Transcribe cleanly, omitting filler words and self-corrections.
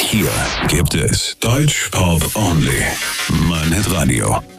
Hier gibt es Deutsch Pop Only. Mein Hitradio.